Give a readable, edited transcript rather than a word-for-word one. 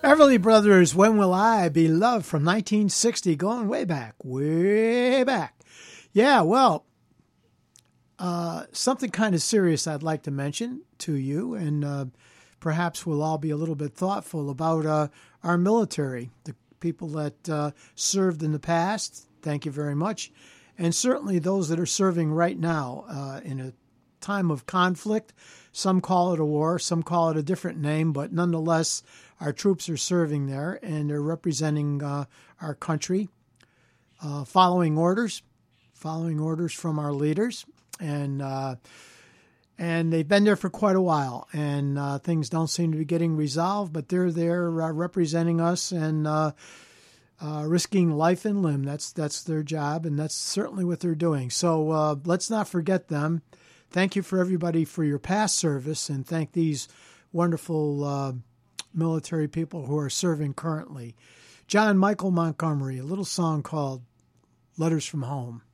Everly Brothers, When Will I Be Loved from 1960, going way back, way back. Yeah, well, something kind of serious I'd like to mention to you, and perhaps we'll all be a little bit thoughtful about our military, the people that served in the past. Thank you very much. And certainly those that are serving right now in a time of conflict. Some call it a war, some call it a different name, but nonetheless, our troops are serving there and they're representing our country, following orders from our leaders, and they've been there for quite a while, and things don't seem to be getting resolved, but they're there representing us and risking life and limb. That's their job, and that's certainly what they're doing. So let's not forget them. Thank you for everybody for your past service, and thank these wonderful military people who are serving currently. John Michael Montgomery, a little song called Letters from Home.